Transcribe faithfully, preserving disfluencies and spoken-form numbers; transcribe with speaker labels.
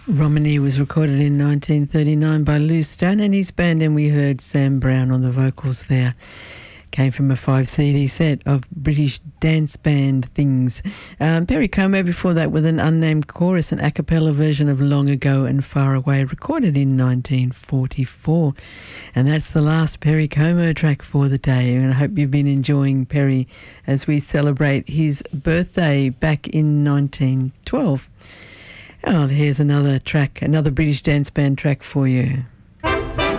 Speaker 1: Romany was recorded in nineteen thirty-nine by Lou Stone and his band, and we heard Sam Brown on the vocals there. Came from a five C D set of British dance band things. Um, Perry Como before that with an unnamed chorus, an a cappella version of Long Ago and Far Away, recorded in nineteen forty-four. And that's the last Perry Como track for the day. And I hope you've been enjoying Perry as we celebrate his birthday back in nineteen twelve. Oh, here's another track, another British dance band track for you.